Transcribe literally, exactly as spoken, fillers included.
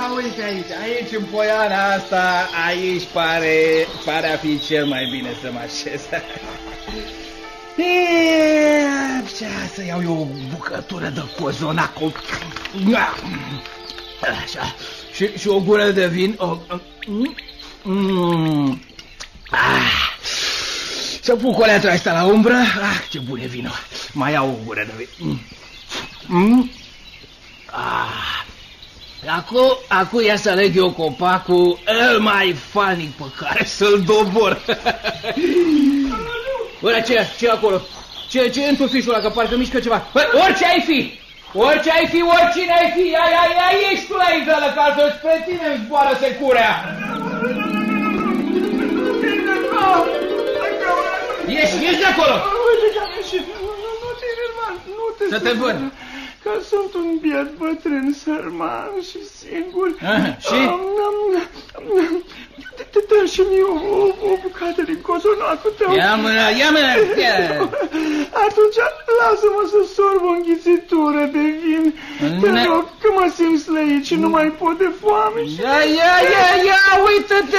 uite aici, aici în poiana asta, aici pare, pare a fi cel mai bine să mă așez. Ce, să iau eu o bucătură de cozonac. Așa, și, și o gură de vin. Mm. Ah. Să pun coleatul ăsta la umbră. Ah, ce bun e vinul. Mai iau o gură de vin. Mm. Ah. Acum, acum ia să aleg eu copacul el mai fanic pe care să-l dobor. Bă, ce, ce acolo? Ce, ce e în tufișul ăla, că parcă mișcă ceva? Bă, orice ai fi! Orice ai fi, oricine ai fi! Ai, ai, ai, ești tu la izală, că altfel spre tine îmi zboară securea! Ieși, ieși de acolo! Uite că am ieșit, nu, nu, nu te enerva, nu te... Să te văd! Că sunt un biet bătrân, sărman și singur. Aha, și? Te dă și mie o bucată din cozonacul tău. Ia mâna, ia mâna! Atunci lasă-mă să sorb o înghițitură de vin. Te rog, că mă simt slăit și nu mai pot de foame. Ia, ia, ia, ia, uită-te!